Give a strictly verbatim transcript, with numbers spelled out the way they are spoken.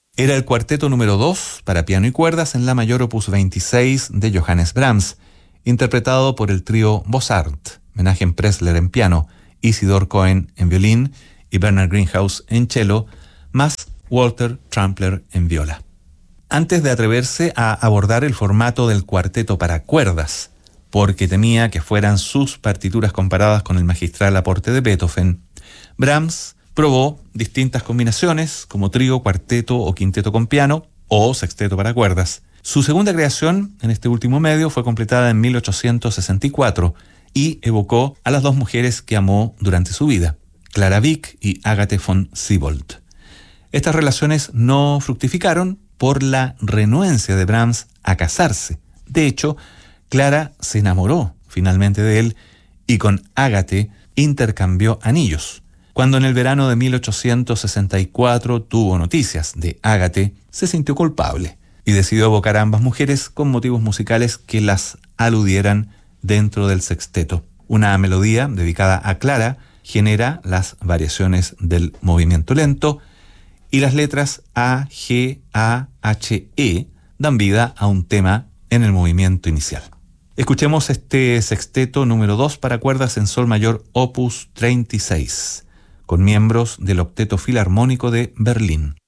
Era el cuarteto número dos para piano y cuerdas en la mayor opus veintiséis de Johannes Brahms, interpretado por el trío Bossart, Menachem Pressler en piano, Isidor Cohen en violín y Bernard Greenhouse en cello, más Walter Trampler en viola. Antes de atreverse a abordar el formato del cuarteto para cuerdas, porque temía que fueran sus partituras comparadas con el magistral aporte de Beethoven, Brahms probó distintas combinaciones como trío, cuarteto o quinteto con piano o sexteto para cuerdas. Su segunda creación en este último medio fue completada en mil ochocientos sesenta y cuatro y evocó a las dos mujeres que amó durante su vida, Clara Wieck y Agathe von Siebold. Estas relaciones no fructificaron por la renuencia de Brahms a casarse. De hecho, Clara se enamoró finalmente de él y con Agathe intercambió anillos. Cuando en el verano de mil ochocientos sesenta y cuatro tuvo noticias de Agathe, se sintió culpable y decidió evocar a ambas mujeres con motivos musicales que las aludieran dentro del sexteto. Una melodía dedicada a Clara genera las variaciones del movimiento lento y las letras A, G, A, H, E dan vida a un tema en el movimiento inicial. Escuchemos este sexteto número dos para cuerdas en sol mayor opus treinta y seis, con miembros del Octeto Filarmónico de Berlín.